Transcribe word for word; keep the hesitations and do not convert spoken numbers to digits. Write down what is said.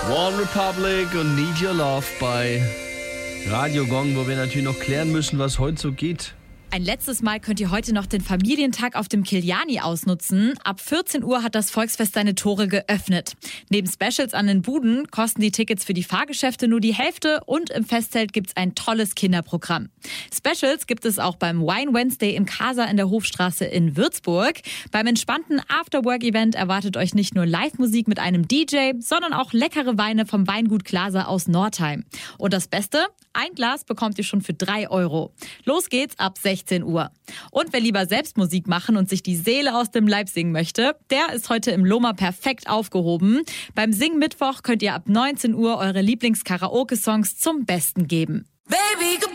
One Republic und Need Your Love bei Radio Gong, wo wir natürlich noch klären müssen, was heute so geht. Ein letztes Mal könnt ihr heute noch den Familientag auf dem Kiliani ausnutzen. Ab vierzehn Uhr hat das Volksfest seine Tore geöffnet. Neben Specials an den Buden kosten die Tickets für die Fahrgeschäfte nur die Hälfte und im Festzelt gibt's ein tolles Kinderprogramm. Specials gibt es auch beim Wine Wednesday im Casa in der Hofstraße in Würzburg. Beim entspannten Afterwork-Event erwartet euch nicht nur Live-Musik mit einem D J, sondern auch leckere Weine vom Weingut Glaser aus Nordheim. Und das Beste? Ein Glas bekommt ihr schon für drei Euro. Los geht's ab sechzehn Uhr. Und wer lieber selbst Musik machen und sich die Seele aus dem Leib singen möchte, der ist heute im Loma perfekt aufgehoben. Beim Sing-Mittwoch könnt ihr ab neunzehn Uhr eure Lieblings-Karaoke-Songs zum Besten geben. Baby,